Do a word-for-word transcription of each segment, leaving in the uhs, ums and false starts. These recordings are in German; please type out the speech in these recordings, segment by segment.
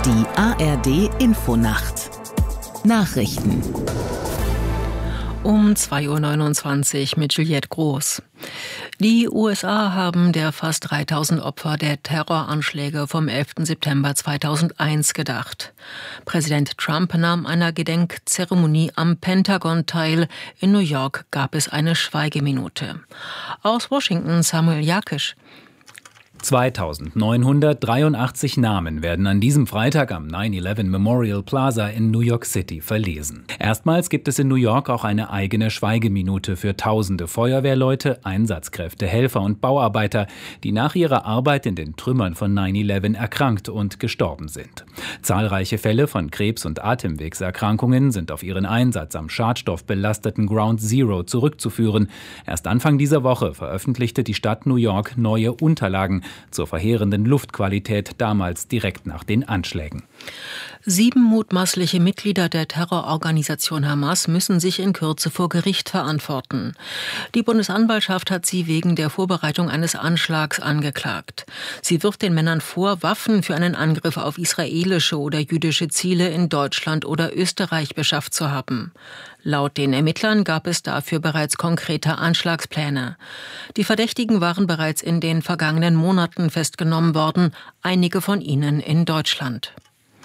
Die A R D-Infonacht. Nachrichten. Um zwei Uhr neunundzwanzig mit Juliette Groß. Die U S A haben der fast dreitausend Opfer der Terroranschläge vom elften September zweitausendeins gedacht. Präsident Trump nahm einer Gedenkzeremonie am Pentagon teil. In New York gab es eine Schweigeminute. Aus Washington Samuel Jakisch. zweitausendneunhundertdreiundachtzig Namen werden an diesem Freitag am nine eleven Memorial Plaza in New York City verlesen. Erstmals gibt es in New York auch eine eigene Schweigeminute für tausende Feuerwehrleute, Einsatzkräfte, Helfer und Bauarbeiter, die nach ihrer Arbeit in den Trümmern von nine eleven erkrankt und gestorben sind. Zahlreiche Fälle von Krebs- und Atemwegserkrankungen sind auf ihren Einsatz am schadstoffbelasteten Ground Zero zurückzuführen. Erst Anfang dieser Woche veröffentlichte die Stadt New York neue Unterlagen zur verheerenden Luftqualität damals direkt nach den Anschlägen. Sieben mutmaßliche Mitglieder der Terrororganisation Hamas müssen sich in Kürze vor Gericht verantworten. Die Bundesanwaltschaft hat sie wegen der Vorbereitung eines Anschlags angeklagt. Sie wirft den Männern vor, Waffen für einen Angriff auf israelische oder jüdische Ziele in Deutschland oder Österreich beschafft zu haben. Laut den Ermittlern gab es dafür bereits konkrete Anschlagspläne. Die Verdächtigen waren bereits in den vergangenen Monaten festgenommen worden, einige von ihnen in Deutschland.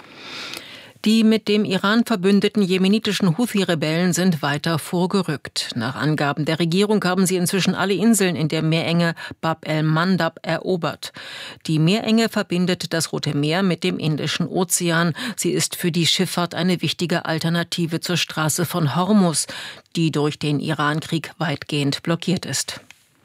Die mit dem Iran verbündeten jemenitischen Houthi-Rebellen sind weiter vorgerückt. Nach Angaben der Regierung haben sie inzwischen alle Inseln in der Meerenge Bab el-Mandab erobert. Die Meerenge verbindet das Rote Meer mit dem Indischen Ozean. Sie ist für die Schifffahrt eine wichtige Alternative zur Straße von Hormuz, die durch den Iran-Krieg weitgehend blockiert ist.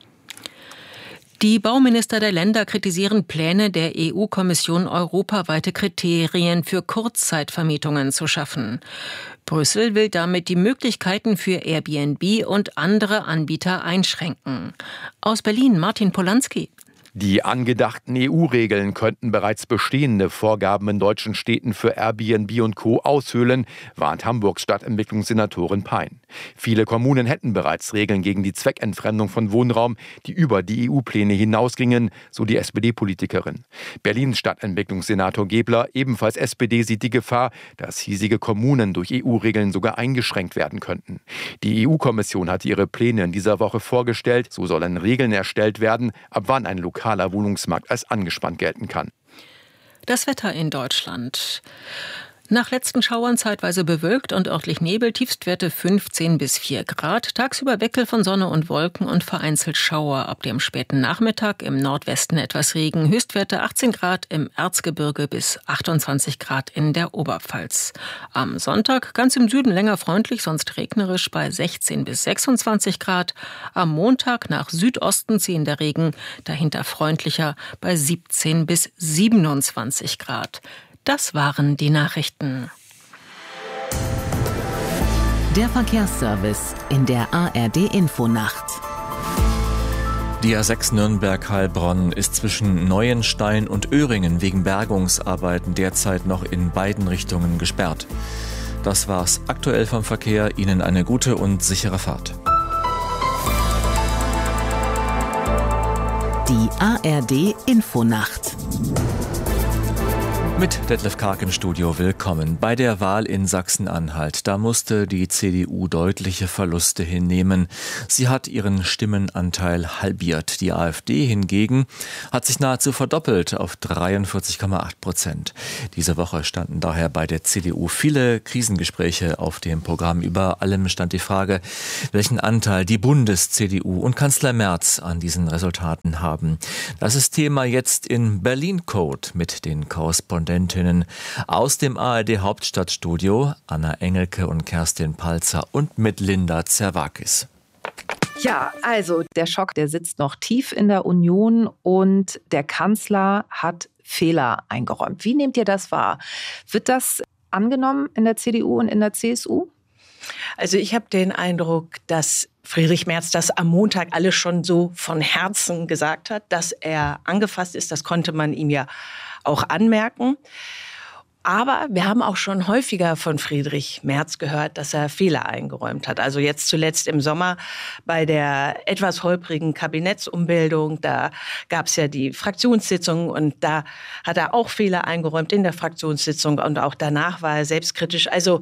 Die Bauminister der Länder kritisieren Pläne der E U-Kommission, europaweite Kriterien für Kurzzeitvermietungen zu schaffen. Brüssel will damit die Möglichkeiten für Airbnb und andere Anbieter einschränken. Aus Berlin Martin Polanski. Die angedachten E U-Regeln könnten bereits bestehende Vorgaben in deutschen Städten für Airbnb und Co. aushöhlen, warnt Hamburgs Stadtentwicklungssenatorin Pein. Viele Kommunen hätten bereits Regeln gegen die Zweckentfremdung von Wohnraum, die über die E U-Pläne hinausgingen, so die S P D-Politikerin. Berlins Stadtentwicklungssenator Gebler, ebenfalls S P D, sieht die Gefahr, dass hiesige Kommunen durch E U-Regeln sogar eingeschränkt werden könnten. Die E U-Kommission hatte ihre Pläne in dieser Woche vorgestellt. So sollen Regeln erstellt werden, ab wann ein lokaler Wohnungsmarkt als angespannt gelten kann. Das Wetter in Deutschland. Nach letzten Schauern zeitweise bewölkt und örtlich Nebel, Tiefstwerte fünfzehn bis vier Grad. Tagsüber Wechsel von Sonne und Wolken und vereinzelt Schauer. Ab dem späten Nachmittag im Nordwesten etwas Regen. Höchstwerte achtzehn Grad im Erzgebirge bis achtundzwanzig Grad in der Oberpfalz. Am Sonntag ganz im Süden länger freundlich, sonst regnerisch bei sechzehn bis sechsundzwanzig Grad. Am Montag nach Südosten ziehender Regen, dahinter freundlicher bei siebzehn bis siebenundzwanzig Grad. Das waren die Nachrichten. Der Verkehrsservice in der A R D-Infonacht. Die A sechs Nürnberg-Heilbronn ist zwischen Neuenstein und Öhringen wegen Bergungsarbeiten derzeit noch in beiden Richtungen gesperrt. Das war's aktuell vom Verkehr. Ihnen eine gute und sichere Fahrt. Die A R D-Infonacht. Mit Detlef Karg im Studio, willkommen. Bei der Wahl in Sachsen-Anhalt, da musste die C D U deutliche Verluste hinnehmen. Sie hat ihren Stimmenanteil halbiert. Die AfD hingegen hat sich nahezu verdoppelt auf dreiundvierzig Komma acht Prozent. Diese Woche standen daher bei der C D U viele Krisengespräche auf dem Programm. Über allem stand die Frage, welchen Anteil die Bundes-C D U und Kanzler Merz an diesen Resultaten haben. Das ist Thema jetzt in Berlin Code mit den Korrespondenten aus dem A R D Hauptstadtstudio, Anna Engelke und Kerstin Palzer, und mit Linda Zerwakis. Ja, also der Schock, der sitzt noch tief in der Union und der Kanzler hat Fehler eingeräumt. Wie nehmt ihr das wahr? Wird das angenommen in der C D U und in der C S U? Also ich habe den Eindruck, dass Friedrich Merz das am Montag alles schon so von Herzen gesagt hat, dass er angefasst ist. Das konnte man ihm ja auch anmerken. Aber wir haben auch schon häufiger von Friedrich Merz gehört, dass er Fehler eingeräumt hat. Also jetzt zuletzt im Sommer bei der etwas holprigen Kabinettsumbildung. Da gab es ja die Fraktionssitzung und da hat er auch Fehler eingeräumt in der Fraktionssitzung und auch danach war er selbstkritisch. Also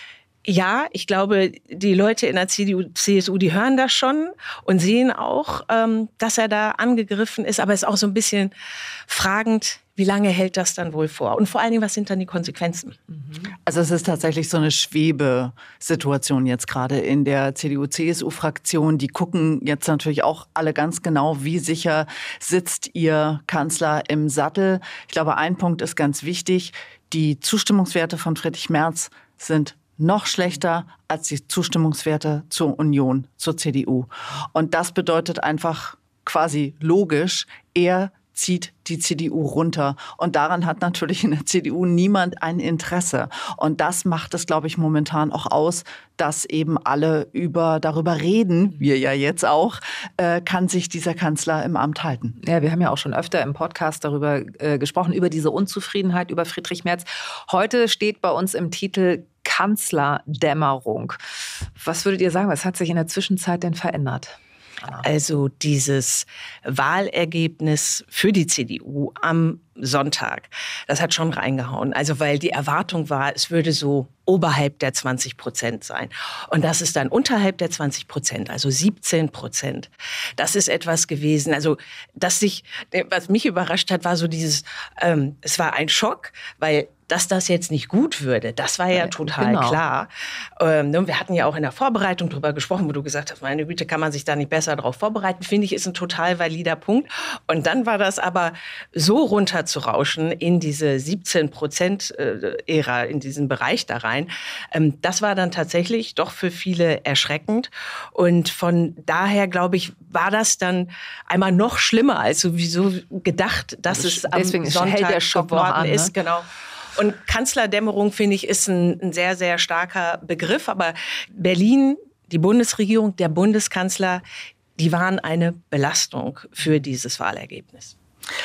ja, ich glaube, die Leute in der C D U, C S U, die hören das schon und sehen auch, ähm, dass er da angegriffen ist. Aber es ist auch so ein bisschen fragend, wie lange hält das dann wohl vor? Und vor allen Dingen, was sind dann die Konsequenzen? Also es ist tatsächlich so eine Schwebesituation jetzt gerade in der C D U C S U-Fraktion. Die gucken jetzt natürlich auch alle ganz genau, wie sicher sitzt ihr Kanzler im Sattel. Ich glaube, ein Punkt ist ganz wichtig. Die Zustimmungswerte von Friedrich Merz sind noch schlechter als die Zustimmungswerte zur Union, zur C D U. Und das bedeutet einfach quasi logisch, er zieht die C D U runter. Und daran hat natürlich in der C D U niemand ein Interesse. Und das macht es, glaube ich, momentan auch aus, dass eben alle über, darüber reden, wir ja jetzt auch, äh, kann sich dieser Kanzler im Amt halten. Ja, wir haben ja auch schon öfter im Podcast darüber äh, gesprochen, über diese Unzufriedenheit über Friedrich Merz. Heute steht bei uns im Titel Kanzlerdämmerung. Was würdet ihr sagen, was hat sich in der Zwischenzeit denn verändert? Also dieses Wahlergebnis für die C D U am Sonntag, das hat schon reingehauen. Also weil die Erwartung war, es würde so oberhalb der zwanzig Prozent sein. Und das ist dann unterhalb der zwanzig Prozent, also siebzehn Prozent. Das ist etwas gewesen, also dass sich, was mich überrascht hat, war so dieses, ähm, es war ein Schock, weil dass das jetzt nicht gut würde, das war ja, ja total genau. klar. Ähm, wir hatten ja auch in der Vorbereitung drüber gesprochen, wo du gesagt hast, meine Güte, kann man sich da nicht besser darauf vorbereiten, finde ich, ist ein total valider Punkt. Und dann war das aber so runterzurauschen in diese siebzehn Prozent-Ära, in diesen Bereich da rein, ähm, das war dann tatsächlich doch für viele erschreckend. Und von daher, glaube ich, war das dann einmal noch schlimmer als sowieso gedacht, dass es am Deswegen Sonntag der Schock geworden an, ne? ist. Genau. Und Kanzlerdämmerung, finde ich, ist ein, ein sehr, sehr starker Begriff. Aber Berlin, die Bundesregierung, der Bundeskanzler, die waren eine Belastung für dieses Wahlergebnis.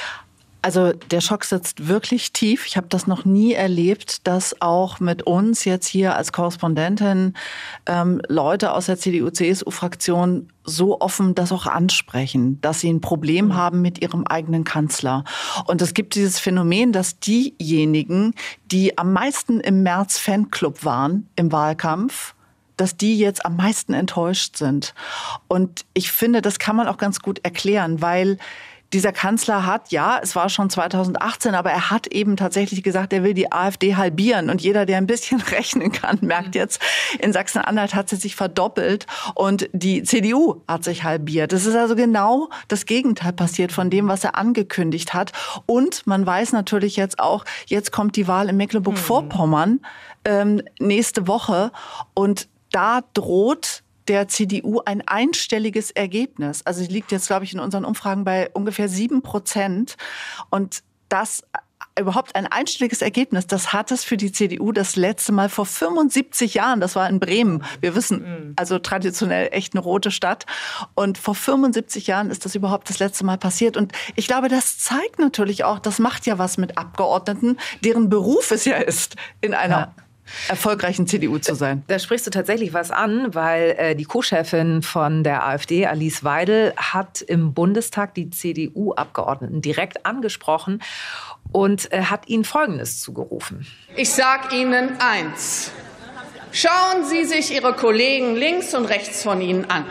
Also der Schock sitzt wirklich tief. Ich habe das noch nie erlebt, dass auch mit uns jetzt hier als Korrespondentin ähm, Leute aus der C D U C S U-Fraktion so offen das auch ansprechen, dass sie ein Problem mhm. haben mit ihrem eigenen Kanzler. Und es gibt dieses Phänomen, dass diejenigen, die am meisten im Merz Fanclub waren im Wahlkampf, dass die jetzt am meisten enttäuscht sind. Und ich finde, das kann man auch ganz gut erklären, weil dieser Kanzler hat, ja, es war schon zweitausendachtzehn, aber er hat eben tatsächlich gesagt, er will die AfD halbieren. Und jeder, der ein bisschen rechnen kann, merkt jetzt, in Sachsen-Anhalt hat sie sich verdoppelt und die C D U hat sich halbiert. Es ist also genau das Gegenteil passiert von dem, was er angekündigt hat. Und man weiß natürlich jetzt auch, jetzt kommt die Wahl in Mecklenburg-Vorpommern ähm, nächste Woche und da droht der C D U ein einstelliges Ergebnis. Also sie liegt jetzt, glaube ich, in unseren Umfragen bei ungefähr sieben Prozent. Und das überhaupt ein einstelliges Ergebnis, das hat es für die C D U das letzte Mal vor fünfundsiebzig Jahren. Das war in Bremen. Wir wissen, also traditionell echt eine rote Stadt. Und vor fünfundsiebzig Jahren ist das überhaupt das letzte Mal passiert. Und ich glaube, das zeigt natürlich auch, das macht ja was mit Abgeordneten, deren Beruf es ja ist, in einer ja. erfolgreichen C D U zu sein. Da, da sprichst du tatsächlich was an, weil äh, die Co-Chefin von der AfD, Alice Weidel, hat im Bundestag die C D U-Abgeordneten direkt angesprochen und äh, hat ihnen Folgendes zugerufen. Ich sage Ihnen eins. Schauen Sie sich Ihre Kollegen links und rechts von Ihnen an.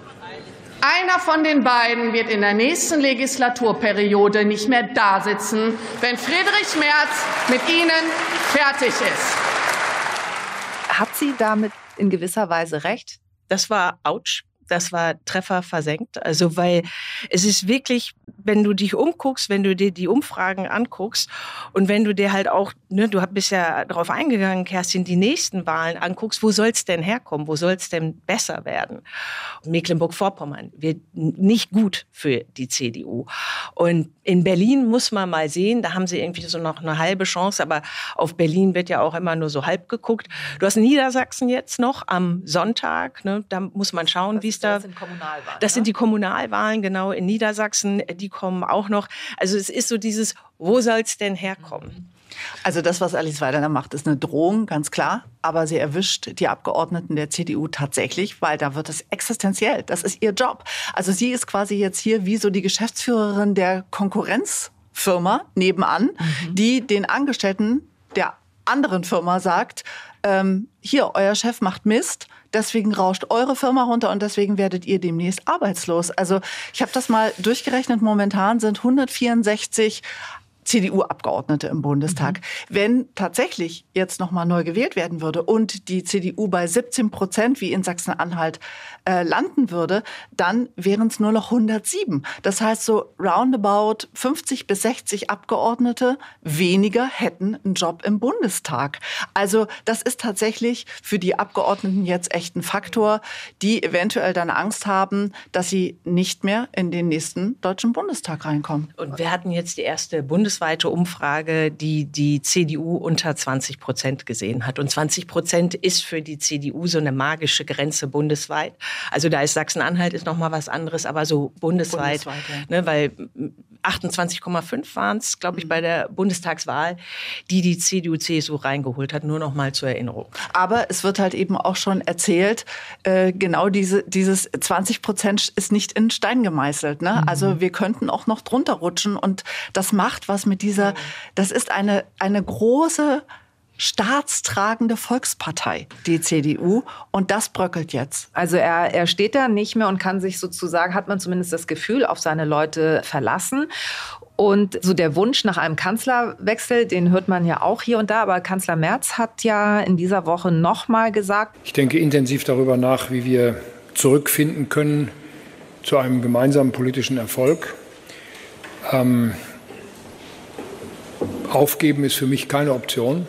Einer von den beiden wird in der nächsten Legislaturperiode nicht mehr da sitzen, wenn Friedrich Merz mit Ihnen fertig ist. Hat sie damit in gewisser Weise recht? Das war ouch. Das war Treffer versenkt. Also, weil es ist wirklich, wenn du dich umguckst, wenn du dir die Umfragen anguckst und wenn du dir halt auch, ne, du bist ja darauf eingegangen, Kerstin, die nächsten Wahlen anguckst, wo soll es denn herkommen? Wo soll es denn besser werden? Mecklenburg-Vorpommern wird nicht gut für die C D U. Und in Berlin muss man mal sehen, da haben sie irgendwie so noch eine halbe Chance, aber auf Berlin wird ja auch immer nur so halb geguckt. Du hast Niedersachsen jetzt noch am Sonntag, ne, da muss man schauen, wie es da... Das sind Kommunalwahlen. Das sind die Kommunalwahlen, genau, in Niedersachsen, die kommen auch noch. Also es ist so dieses, wo soll es denn herkommen? Also das, was Alice Weidler macht, ist eine Drohung, ganz klar. Aber sie erwischt die Abgeordneten der C D U tatsächlich, weil da wird es existenziell. Das ist ihr Job. Also sie ist quasi jetzt hier wie so die Geschäftsführerin der Konkurrenzfirma nebenan, mhm. die den Angestellten der anderen Firma sagt, ähm, hier, euer Chef macht Mist, deswegen rauscht eure Firma runter und deswegen werdet ihr demnächst arbeitslos. Also ich habe das mal durchgerechnet, momentan sind hundertvierundsechzig C D U-Abgeordnete im Bundestag. Mhm. Wenn tatsächlich jetzt noch mal neu gewählt werden würde und die C D U bei siebzehn Prozent wie in Sachsen-Anhalt äh, landen würde, dann wären es nur noch hundertsieben. Das heißt, so roundabout fünfzig bis sechzig Abgeordnete weniger hätten einen Job im Bundestag. Also das ist tatsächlich für die Abgeordneten jetzt echt ein Faktor, die eventuell dann Angst haben, dass sie nicht mehr in den nächsten Deutschen Bundestag reinkommen. Und wir hatten jetzt die erste Bundes bundesweite Umfrage, die die C D U unter zwanzig Prozent gesehen hat. Und zwanzig Prozent ist für die C D U so eine magische Grenze bundesweit. Also da ist Sachsen-Anhalt ist noch mal was anderes, aber so bundesweit, bundesweit ja. ne, weil achtundzwanzig Komma fünf waren es, glaube ich, bei der Bundestagswahl, die die C D U C S U reingeholt hat. Nur noch mal zur Erinnerung. Aber es wird halt eben auch schon erzählt, äh, genau diese, dieses zwanzig Prozent ist nicht in Stein gemeißelt. Ne? Mhm. Also wir könnten auch noch drunter rutschen und das macht was mit dieser, das ist eine, eine große staatstragende Volkspartei, die C D U. Und das bröckelt jetzt. Also er, er steht da nicht mehr und kann sich sozusagen, hat man zumindest das Gefühl, auf seine Leute verlassen. Und so der Wunsch nach einem Kanzlerwechsel, den hört man ja auch hier und da. Aber Kanzler Merz hat ja in dieser Woche noch mal gesagt: Ich denke intensiv darüber nach, wie wir zurückfinden können zu einem gemeinsamen politischen Erfolg. Ähm, Aufgeben ist für mich keine Option.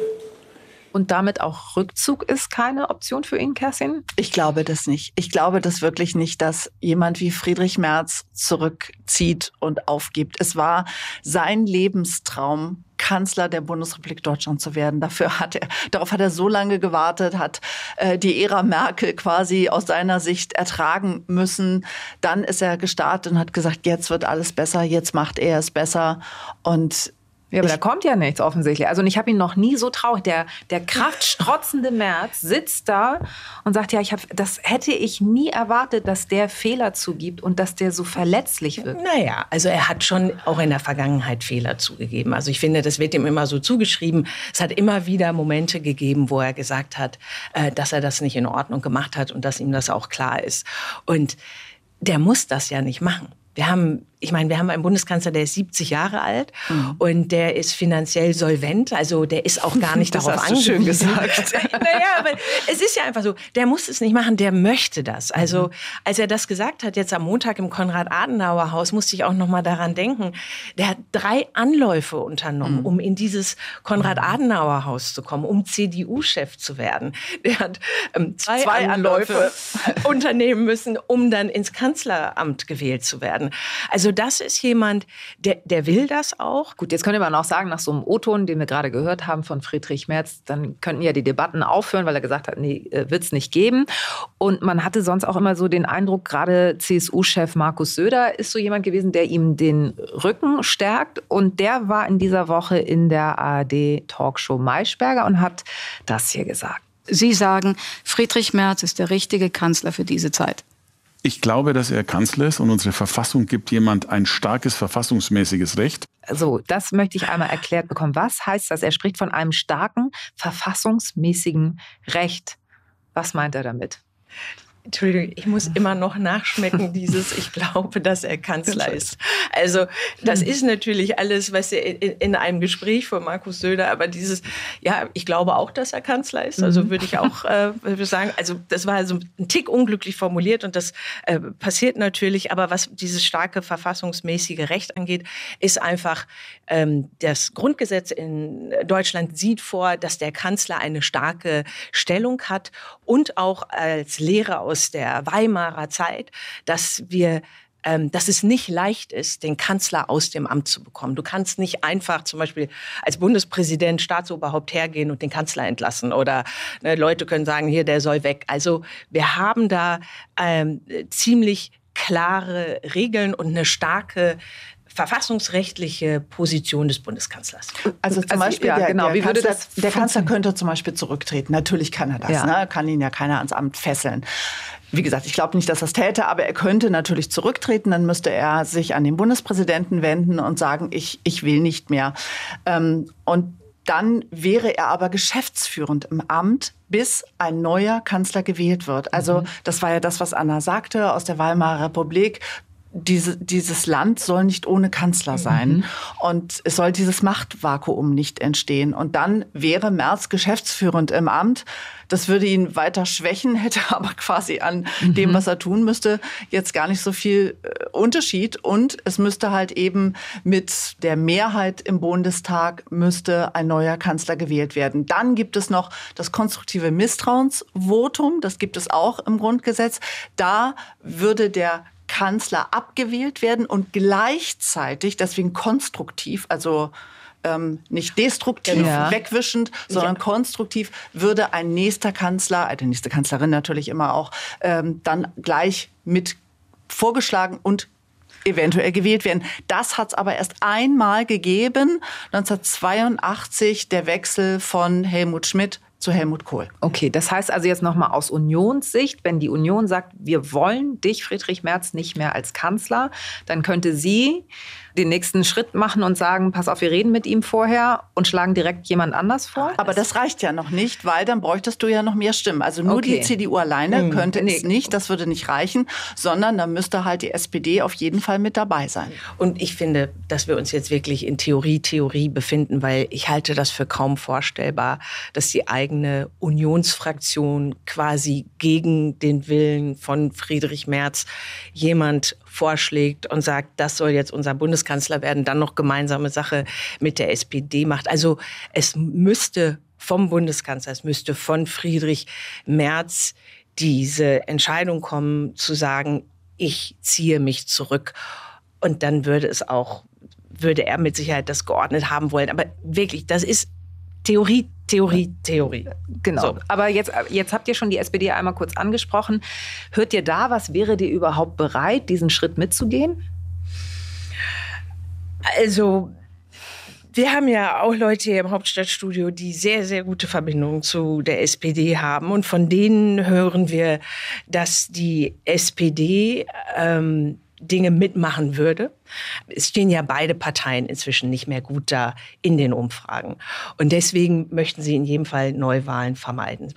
Und damit auch Rückzug ist keine Option für ihn, Kerstin? Ich glaube das nicht. Ich glaube das wirklich nicht, dass jemand wie Friedrich Merz zurückzieht und aufgibt. Es war sein Lebenstraum, Kanzler der Bundesrepublik Deutschland zu werden. Dafür hat er, darauf hat er so lange gewartet, hat äh, die Ära Merkel quasi aus seiner Sicht ertragen müssen. Dann ist er gestartet und hat gesagt, jetzt wird alles besser, jetzt macht er es besser. Und ja, aber ich, da kommt ja nichts offensichtlich. Also und ich habe ihn noch nie so traurig. Der, der kraftstrotzende Merz sitzt da und sagt, ja, ich hab, das hätte ich nie erwartet, dass der Fehler zugibt und dass der so verletzlich wird. Naja, also er hat schon auch in der Vergangenheit Fehler zugegeben. Also ich finde, das wird ihm immer so zugeschrieben. Es hat immer wieder Momente gegeben, wo er gesagt hat, äh, dass er das nicht in Ordnung gemacht hat und dass ihm das auch klar ist. Und der muss das ja nicht machen. Wir haben, ich meine, wir haben einen Bundeskanzler, der ist siebzig Jahre alt mhm. und der ist finanziell solvent, also der ist auch gar nicht das darauf hast du schön angewiesen. gesagt. Naja, aber es ist ja einfach so, der muss es nicht machen, der möchte das. Also mhm. als er das gesagt hat, jetzt am Montag im Konrad-Adenauer-Haus, musste ich auch noch mal daran denken, der hat drei Anläufe unternommen, mhm. um in dieses Konrad-Adenauer-Haus zu kommen, um C D U-Chef zu werden. Der hat ähm, zwei, zwei Anläufe, Anläufe unternehmen müssen, um dann ins Kanzleramt gewählt zu werden. Also das ist jemand, der, der will das auch. Gut, jetzt könnte man auch sagen, nach so einem O-Ton, den wir gerade gehört haben von Friedrich Merz, dann könnten ja die Debatten aufhören, weil er gesagt hat, nee, wird es nicht geben. Und man hatte sonst auch immer so den Eindruck, gerade C S U-Chef Markus Söder ist so jemand gewesen, der ihm den Rücken stärkt. Und der war in dieser Woche in der A R D-Talkshow Maischberger und hat das hier gesagt. Sie sagen, Friedrich Merz ist der richtige Kanzler für diese Zeit. Ich glaube, dass er Kanzler ist und unsere Verfassung gibt jemand ein starkes verfassungsmäßiges Recht. So, das möchte ich einmal erklärt bekommen. Was heißt das? Er spricht von einem starken verfassungsmäßigen Recht. Was meint er damit? Entschuldigung, ich muss immer noch nachschmecken, dieses, ich glaube, dass er Kanzler ist. Also das ist natürlich alles, was er in, in einem Gespräch von Markus Söder, aber dieses, ja, ich glaube auch, dass er Kanzler ist. Also würde ich auch äh, würde sagen, also das war so ein Tick unglücklich formuliert und das äh, passiert natürlich, aber was dieses starke verfassungsmäßige Recht angeht, ist einfach, ähm, das Grundgesetz in Deutschland sieht vor, dass der Kanzler eine starke Stellung hat und auch als Lehre aus der Weimarer Zeit, dass wir ähm, dass es nicht leicht ist, den Kanzler aus dem Amt zu bekommen. Du kannst nicht einfach zum Beispiel als Bundespräsident, Staatsoberhaupt hergehen und den Kanzler entlassen oder ne, Leute können sagen, hier, der soll weg. Also wir haben da ähm, ziemlich klare Regeln und eine starke verfassungsrechtliche Position des Bundeskanzlers. Also zum also, Beispiel, ja, der, genau. der, Wie würde Kanzler, das der Kanzler könnte zum Beispiel zurücktreten. Natürlich kann er das. Ja. Ne? Kann ihn ja keiner ans Amt fesseln. Wie gesagt, ich glaube nicht, dass das täte, aber er könnte natürlich zurücktreten. Dann müsste er sich an den Bundespräsidenten wenden und sagen, ich, ich will nicht mehr. Ähm, und dann wäre er aber geschäftsführend im Amt, bis ein neuer Kanzler gewählt wird. Also das war ja das, was Anna sagte aus der Weimarer Republik. Diese, dieses Land soll nicht ohne Kanzler sein. Mhm. Und es soll dieses Machtvakuum nicht entstehen. Und dann wäre Merz geschäftsführend im Amt. Das würde ihn weiter schwächen, hätte aber quasi an mhm. dem, was er tun müsste, jetzt gar nicht so viel äh, Unterschied. Und es müsste halt eben mit der Mehrheit im Bundestag müsste ein neuer Kanzler gewählt werden. Dann gibt es noch das konstruktive Misstrauensvotum. Das gibt es auch im Grundgesetz. Da würde der Kanzler abgewählt werden und gleichzeitig, deswegen konstruktiv, also ähm, nicht destruktiv, ja. wegwischend, sondern ja. konstruktiv, würde ein nächster Kanzler, eine nächste Kanzlerin natürlich immer auch, ähm, dann gleich mit vorgeschlagen und eventuell gewählt werden. Das hat es aber erst einmal gegeben, neunzehnhundertzweiundachtzig, der Wechsel von Helmut Schmidt zu Helmut Kohl. Okay, das heißt also jetzt nochmal aus Unionssicht, wenn die Union sagt, wir wollen dich, Friedrich Merz, nicht mehr als Kanzler, dann könnte sie den nächsten Schritt machen und sagen, pass auf, wir reden mit ihm vorher und schlagen direkt jemand anders vor? Aber das reicht ja noch nicht, weil dann bräuchtest du ja noch mehr Stimmen. Also nur okay. die C D U alleine hm. könnte nee. es nicht, das würde nicht reichen, sondern da müsste halt die S P D auf jeden Fall mit dabei sein. Und ich finde, dass wir uns jetzt wirklich in Theorie, Theorie befinden, weil ich halte das für kaum vorstellbar, dass die eigene Unionsfraktion quasi gegen den Willen von Friedrich Merz jemand vorschlägt und sagt, das soll jetzt unser Bundeskanzler werden, dann noch gemeinsame Sache mit der S P D macht. Also es müsste vom Bundeskanzler, es müsste von Friedrich Merz diese Entscheidung kommen, zu sagen, ich ziehe mich zurück. Und dann würde es auch, würde er mit Sicherheit das geordnet haben wollen. Aber wirklich, das ist Theorie, Theorie, Theorie. Genau. So. Aber jetzt, jetzt habt ihr schon die S P D einmal kurz angesprochen. Hört ihr da, was wäre dir überhaupt bereit, diesen Schritt mitzugehen? Also, wir haben ja auch Leute hier im Hauptstadtstudio, die sehr, sehr gute Verbindungen zu der S P D haben. Und von denen hören wir, dass die S P D ähm, Dinge mitmachen würde. Es stehen ja beide Parteien inzwischen nicht mehr gut da in den Umfragen. Und deswegen möchten sie in jedem Fall Neuwahlen vermeiden.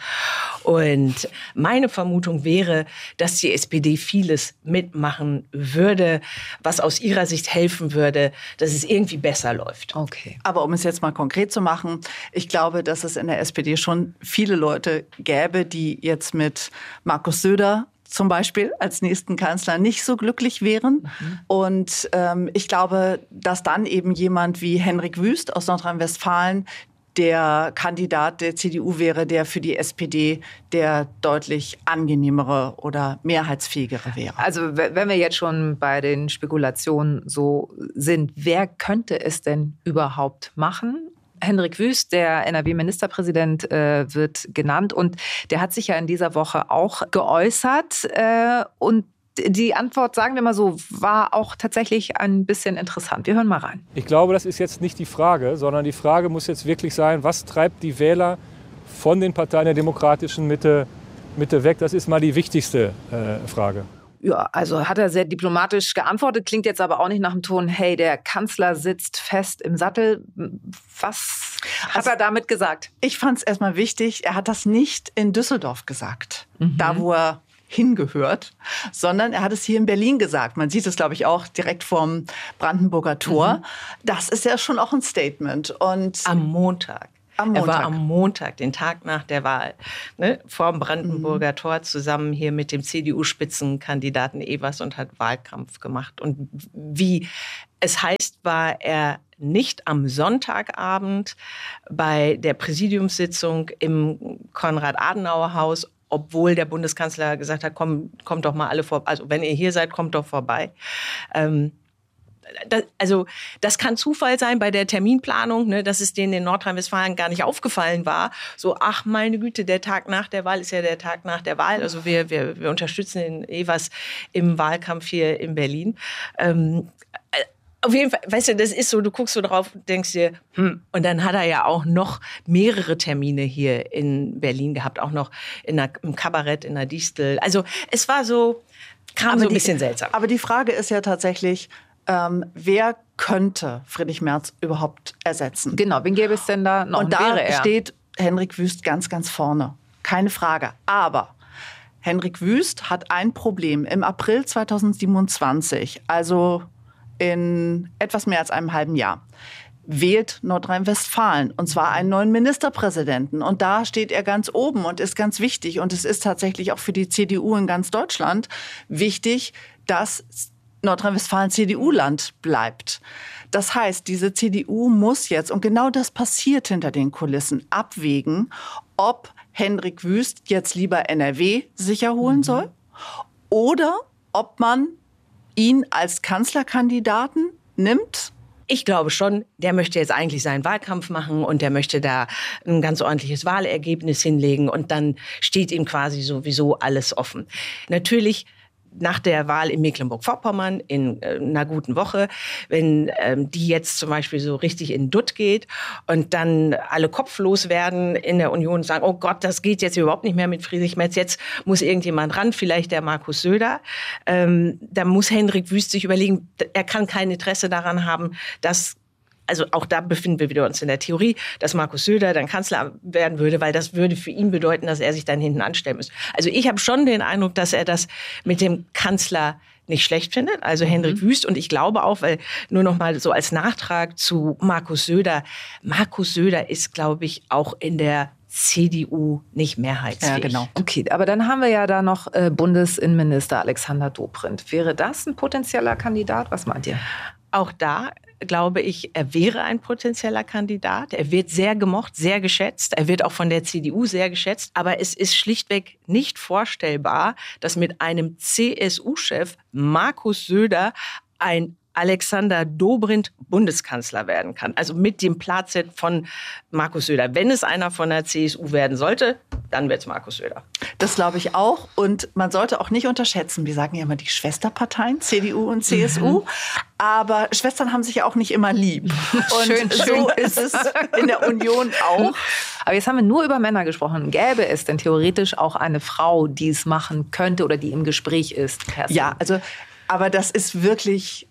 Und meine Vermutung wäre, dass die S P D vieles mitmachen würde, was aus ihrer Sicht helfen würde, dass es irgendwie besser läuft. Okay. Aber um es jetzt mal konkret zu machen, ich glaube, dass es in der S P D schon viele Leute gäbe, die jetzt mit Markus Söder zum Beispiel als nächsten Kanzler nicht so glücklich wären. Mhm. Und ähm, ich glaube, dass dann eben jemand wie Henrik Wüst aus Nordrhein-Westfalen der Kandidat der C D U wäre, der für die S P D der deutlich angenehmere oder mehrheitsfähigere wäre. Also wenn wir jetzt schon bei den Spekulationen so sind, wer könnte es denn überhaupt machen? Henrik Wüst, der N R W-Ministerpräsident, äh, wird genannt und der hat sich ja in dieser Woche auch geäußert äh, und die Antwort, sagen wir mal so, war auch tatsächlich ein bisschen interessant. Wir hören mal rein. Ich glaube, das ist jetzt nicht die Frage, sondern die Frage muss jetzt wirklich sein, was treibt die Wähler von den Parteien der demokratischen Mitte, Mitte weg? Das ist mal die wichtigste äh, Frage. Ja, also hat er sehr diplomatisch geantwortet, klingt jetzt aber auch nicht nach dem Ton, hey, der Kanzler sitzt fest im Sattel. Was hat also, er damit gesagt? Ich fand es erstmal wichtig, er hat das nicht in Düsseldorf gesagt, mhm. da wo er hingehört, sondern er hat es hier in Berlin gesagt. Man sieht es, glaube ich, auch direkt vorm Brandenburger Tor. Mhm. Das ist ja schon auch ein Statement. Und am Montag. Am Montag. Er war am Montag, den Tag nach der Wahl, ne, vor dem Brandenburger mhm. Tor zusammen hier mit dem C D U-Spitzenkandidaten Evers und hat Wahlkampf gemacht. Und wie es heißt, war er nicht am Sonntagabend bei der Präsidiumssitzung im Konrad-Adenauer-Haus, obwohl der Bundeskanzler gesagt hat, komm, kommt doch mal alle vor, also wenn ihr hier seid, kommt doch vorbei. Ähm, Das, also das kann Zufall sein bei der Terminplanung, ne, dass es denen in Nordrhein-Westfalen gar nicht aufgefallen war. So, ach meine Güte, der Tag nach der Wahl ist ja der Tag nach der Wahl. Also wir, wir, wir unterstützen den Evers im Wahlkampf hier in Berlin. Ähm, Auf jeden Fall, weißt du, das ist so, du guckst so drauf und denkst dir, hm, und dann hat er ja auch noch mehrere Termine hier in Berlin gehabt, auch noch in der, im Kabarett, in der Distel. Also es war so, kam aber so ein die, bisschen seltsam. Aber die Frage ist ja tatsächlich, ähm, wer könnte Friedrich Merz überhaupt ersetzen? Genau, wen gäbe es denn da noch? Und da steht Hendrik Wüst ganz, ganz vorne. Keine Frage. Aber Hendrik Wüst hat ein Problem. Im April zweitausendsiebenundzwanzig, also in etwas mehr als einem halben Jahr, wählt Nordrhein-Westfalen, und zwar einen neuen Ministerpräsidenten. Und da steht er ganz oben und ist ganz wichtig. Und es ist tatsächlich auch für die C D U in ganz Deutschland wichtig, dass Nordrhein-Westfalen C D U-Land bleibt. Das heißt, diese C D U muss jetzt, und genau das passiert hinter den Kulissen, abwägen, ob Hendrik Wüst jetzt lieber N R W sicher holen mhm. soll oder ob man ihn als Kanzlerkandidaten nimmt. Ich glaube schon, der möchte jetzt eigentlich seinen Wahlkampf machen und der möchte da ein ganz ordentliches Wahlergebnis hinlegen und dann steht ihm quasi sowieso alles offen. Natürlich nach der Wahl in Mecklenburg-Vorpommern in äh, einer guten Woche, wenn ähm, die jetzt zum Beispiel so richtig in Dutt geht und dann alle kopflos werden in der Union und sagen, oh Gott, das geht jetzt überhaupt nicht mehr mit Friedrich Merz, jetzt muss irgendjemand ran, vielleicht der Markus Söder. Ähm, da muss Hendrik Wüst sich überlegen, er kann kein Interesse daran haben, dass, also auch da befinden wir wieder uns in der Theorie, dass Markus Söder dann Kanzler werden würde, weil das würde für ihn bedeuten, dass er sich dann hinten anstellen muss. Also ich habe schon den Eindruck, dass er das mit dem Kanzler nicht schlecht findet, also Hendrik mhm. Wüst. Und ich glaube auch, weil nur noch mal so als Nachtrag zu Markus Söder, Markus Söder ist, glaube ich, auch in der C D U nicht mehrheitsfähig. Ja, genau. Okay, aber dann haben wir ja da noch äh, Bundesinnenminister Alexander Dobrindt. Wäre das ein potenzieller Kandidat? Was meint ihr? Auch da glaube ich, er wäre ein potenzieller Kandidat. Er wird sehr gemocht, sehr geschätzt. Er wird auch von der C D U sehr geschätzt. Aber es ist schlichtweg nicht vorstellbar, dass mit einem C S U-Chef Markus Söder ein Alexander Dobrindt Bundeskanzler werden kann. Also mit dem Platz von Markus Söder. Wenn es einer von der C S U werden sollte, dann wird es Markus Söder. Das glaube ich auch. Und man sollte auch nicht unterschätzen, wir sagen ja immer die Schwesterparteien, C D U und C S U. Mhm. Aber Schwestern haben sich ja auch nicht immer lieb. Und schön, so schön. ist es in der Union auch. Aber jetzt haben wir nur über Männer gesprochen. Gäbe es denn theoretisch auch eine Frau, die es machen könnte oder die im Gespräch ist? Kerstin? Ja, also aber das ist wirklich,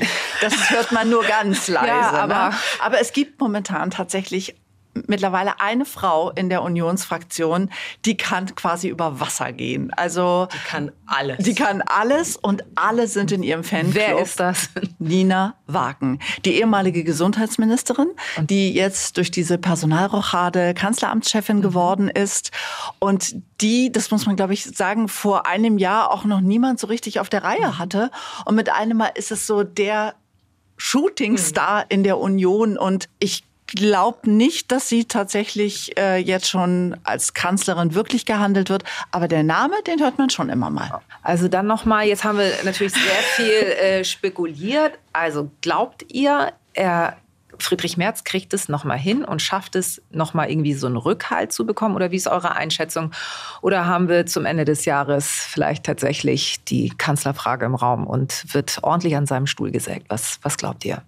das hört man nur ganz leise. Ja, aber, ne? aber es gibt momentan tatsächlich mittlerweile eine Frau in der Unionsfraktion, die kann quasi über Wasser gehen. Also die kann alles. Die kann alles und alle sind in ihrem Fanclub. Wer ist das? Nina Wagen, die ehemalige Gesundheitsministerin, die jetzt durch diese Personalrochade Kanzleramtschefin mhm. geworden ist und die, das muss man glaube ich sagen, vor einem Jahr auch noch niemand so richtig auf der Reihe hatte. Und mit einem Mal ist es so der Shootingstar mhm. in der Union und ich glaube nicht, dass sie tatsächlich äh, jetzt schon als Kanzlerin wirklich gehandelt wird. Aber der Name, den hört man schon immer mal. Also dann nochmal, jetzt haben wir natürlich sehr viel äh, spekuliert. Also glaubt ihr, er, Friedrich Merz kriegt es nochmal hin und schafft es nochmal irgendwie so einen Rückhalt zu bekommen? Oder wie ist eure Einschätzung? Oder haben wir zum Ende des Jahres vielleicht tatsächlich die Kanzlerfrage im Raum und wird ordentlich an seinem Stuhl gesägt? Was, was glaubt ihr?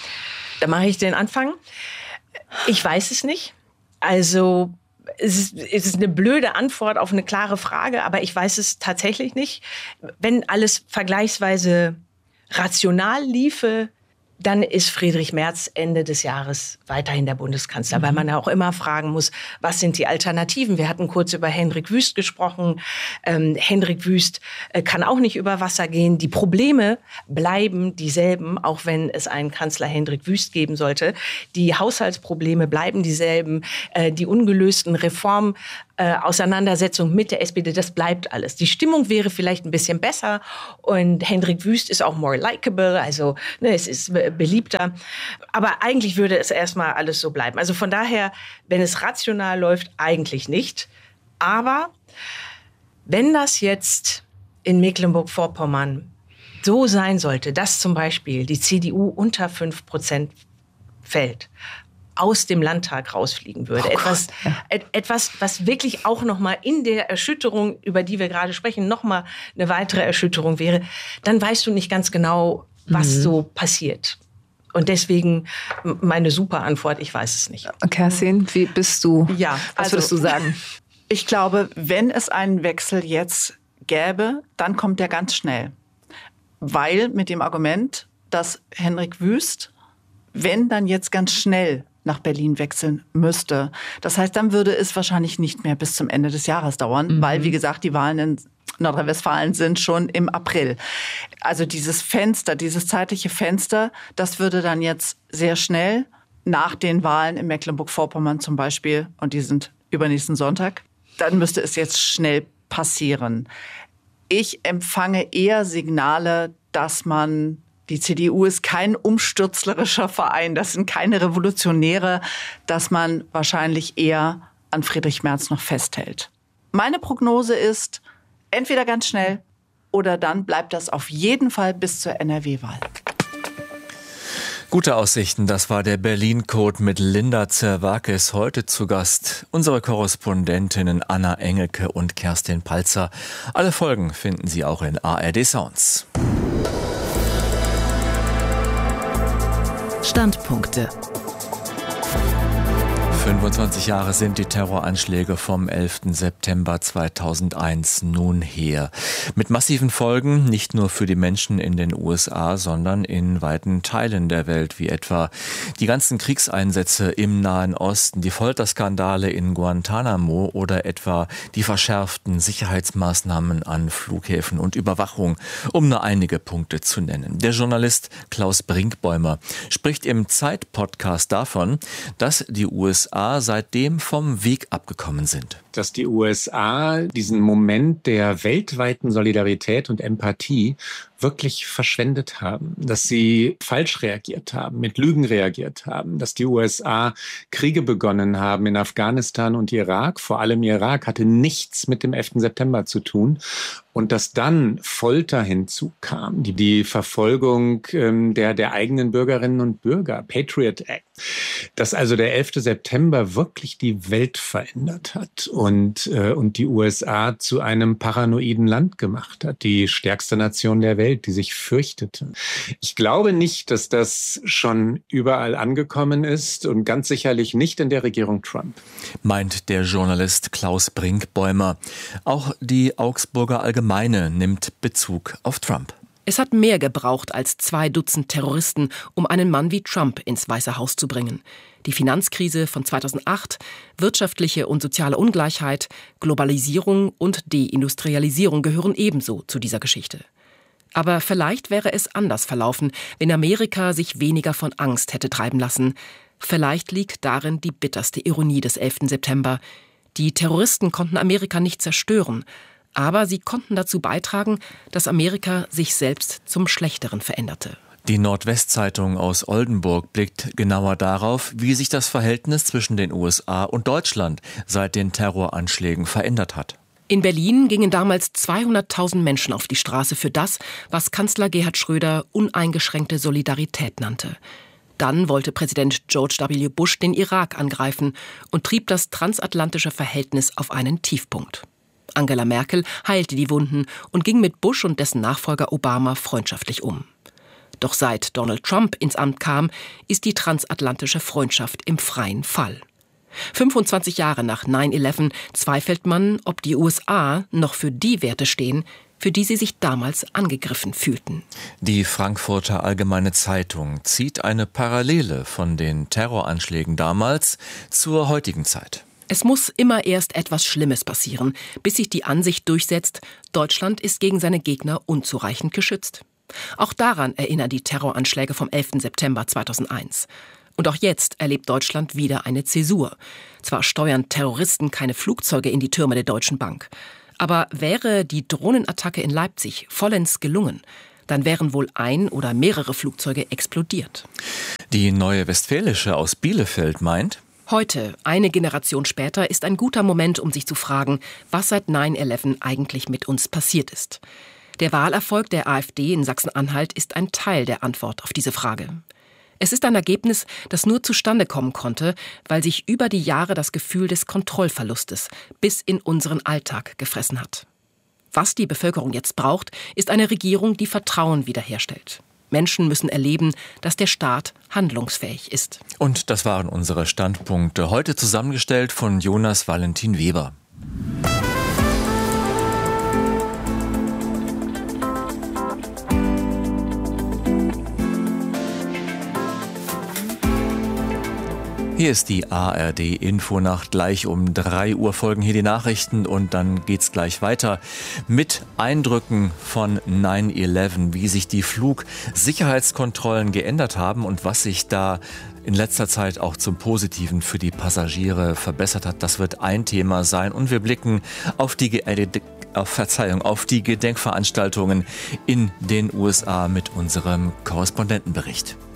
Da mache ich den Anfang. Ich weiß es nicht. Also es ist, es ist eine blöde Antwort auf eine klare Frage, aber ich weiß es tatsächlich nicht. Wenn alles vergleichsweise rational liefe, dann ist Friedrich Merz Ende des Jahres weiterhin der Bundeskanzler, mhm. weil man ja auch immer fragen muss, was sind die Alternativen? Wir hatten kurz über Hendrik Wüst gesprochen. Ähm, Hendrik Wüst äh, kann auch nicht über Wasser gehen. Die Probleme bleiben dieselben, auch wenn es einen Kanzler Hendrik Wüst geben sollte. Die Haushaltsprobleme bleiben dieselben. Äh, die ungelösten Reform Äh, Auseinandersetzung mit der S P D, das bleibt alles. Die Stimmung wäre vielleicht ein bisschen besser und Hendrik Wüst ist auch more likable, also ne, es ist be- beliebter. Aber eigentlich würde es erstmal alles so bleiben. Also von daher, wenn es rational läuft, eigentlich nicht. Aber wenn das jetzt in Mecklenburg-Vorpommern so sein sollte, dass zum Beispiel die C D U unter fünf Prozent fällt, aus dem Landtag rausfliegen würde. Oh etwas, et, etwas, was wirklich auch noch mal in der Erschütterung, über die wir gerade sprechen, noch mal eine weitere Erschütterung wäre, dann weißt du nicht ganz genau, was mhm. so passiert. Und deswegen meine super Antwort, ich weiß es nicht. Kerstin, wie bist du? Ja, was also, würdest du sagen? Ich glaube, wenn es einen Wechsel jetzt gäbe, dann kommt der ganz schnell. Weil mit dem Argument, dass Henrik Wüst, wenn dann jetzt ganz schnell nach Berlin wechseln müsste. Das heißt, dann würde es wahrscheinlich nicht mehr bis zum Ende des Jahres dauern, mhm. weil, wie gesagt, die Wahlen in Nordrhein-Westfalen sind schon im April. Also dieses Fenster, dieses zeitliche Fenster, das würde dann jetzt sehr schnell nach den Wahlen in Mecklenburg-Vorpommern zum Beispiel, und die sind übernächsten Sonntag, dann müsste es jetzt schnell passieren. Ich empfange eher Signale, dass man, die C D U ist kein umstürzlerischer Verein, das sind keine Revolutionäre, dass man wahrscheinlich eher an Friedrich Merz noch festhält. Meine Prognose ist, entweder ganz schnell oder dann bleibt das auf jeden Fall bis zur N R W-Wahl. Gute Aussichten, das war der Berlin-Code mit Linda Zerwakis. Heute zu Gast unsere Korrespondentinnen Anna Engelke und Kerstin Palzer. Alle Folgen finden Sie auch in A R D Sounds. Standpunkte. fünfundzwanzig Jahre sind die Terroranschläge vom elften September zweitausendeins nun her. Mit massiven Folgen, nicht nur für die Menschen in den U S A, sondern in weiten Teilen der Welt, wie etwa die ganzen Kriegseinsätze im Nahen Osten, die Folterskandale in Guantanamo oder etwa die verschärften Sicherheitsmaßnahmen an Flughäfen und Überwachung, um nur einige Punkte zu nennen. Der Journalist Klaus Brinkbäumer spricht im Zeit-Podcast davon, dass die U S A seitdem vom Weg abgekommen sind. Dass die U S A diesen Moment der weltweiten Solidarität und Empathie wirklich verschwendet haben, dass sie falsch reagiert haben, mit Lügen reagiert haben, dass die U S A Kriege begonnen haben in Afghanistan und Irak, vor allem Irak, hatte nichts mit dem elften September zu tun. Und dass dann Folter hinzukam, die, die Verfolgung ähm, der, der eigenen Bürgerinnen und Bürger, Patriot Act, dass also der elfte September wirklich die Welt verändert hat und, äh, und die U S A zu einem paranoiden Land gemacht hat, die stärkste Nation der Welt, die sich fürchtete. Ich glaube nicht, dass das schon überall angekommen ist und ganz sicherlich nicht in der Regierung Trump. Meint der Journalist Klaus Brinkbäumer. Auch die Augsburger Allgemeine Allgemeine nimmt Bezug auf Trump. Es hat mehr gebraucht als zwei Dutzend Terroristen, um einen Mann wie Trump ins Weiße Haus zu bringen. Die Finanzkrise von zweitausendacht, wirtschaftliche und soziale Ungleichheit, Globalisierung und Deindustrialisierung gehören ebenso zu dieser Geschichte. Aber vielleicht wäre es anders verlaufen, wenn Amerika sich weniger von Angst hätte treiben lassen. Vielleicht liegt darin die bitterste Ironie des elften September. Die Terroristen konnten Amerika nicht zerstören, aber sie konnten dazu beitragen, dass Amerika sich selbst zum Schlechteren veränderte. Die Nordwestzeitung aus Oldenburg blickt genauer darauf, wie sich das Verhältnis zwischen den U S A und Deutschland seit den Terroranschlägen verändert hat. In Berlin gingen damals zweihunderttausend Menschen auf die Straße für das, was Kanzler Gerhard Schröder uneingeschränkte Solidarität nannte. Dann wollte Präsident George W. Bush den Irak angreifen und trieb das transatlantische Verhältnis auf einen Tiefpunkt. Angela Merkel heilte die Wunden und ging mit Bush und dessen Nachfolger Obama freundschaftlich um. Doch seit Donald Trump ins Amt kam, ist die transatlantische Freundschaft im freien Fall. fünfundzwanzig Jahre nach neun elf zweifelt man, ob die U S A noch für die Werte stehen, für die sie sich damals angegriffen fühlten. Die Frankfurter Allgemeine Zeitung zieht eine Parallele von den Terroranschlägen damals zur heutigen Zeit. Es muss immer erst etwas Schlimmes passieren, bis sich die Ansicht durchsetzt, Deutschland ist gegen seine Gegner unzureichend geschützt. Auch daran erinnern die Terroranschläge vom elften September zweitausendeins. Und auch jetzt erlebt Deutschland wieder eine Zäsur. Zwar steuern Terroristen keine Flugzeuge in die Türme der Deutschen Bank, aber wäre die Drohnenattacke in Leipzig vollends gelungen, dann wären wohl ein oder mehrere Flugzeuge explodiert. Die Neue Westfälische aus Bielefeld meint: Heute, eine Generation später, ist ein guter Moment, um sich zu fragen, was seit neun elf eigentlich mit uns passiert ist. Der Wahlerfolg der AfD in Sachsen-Anhalt ist ein Teil der Antwort auf diese Frage. Es ist ein Ergebnis, das nur zustande kommen konnte, weil sich über die Jahre das Gefühl des Kontrollverlustes bis in unseren Alltag gefressen hat. Was die Bevölkerung jetzt braucht, ist eine Regierung, die Vertrauen wiederherstellt. Menschen müssen erleben, dass der Staat handlungsfähig ist. Und das waren unsere Standpunkte, heute zusammengestellt von Jonas Valentin Weber. Hier ist die A R D-Infonacht. Gleich um drei Uhr folgen hier die Nachrichten und dann geht's gleich weiter mit Eindrücken von neun elf, wie sich die Flugsicherheitskontrollen geändert haben und was sich da in letzter Zeit auch zum Positiven für die Passagiere verbessert hat. Das wird ein Thema sein und wir blicken auf die Ge- auf Verzeihung, auf die Gedenkveranstaltungen in den U S A mit unserem Korrespondentenbericht.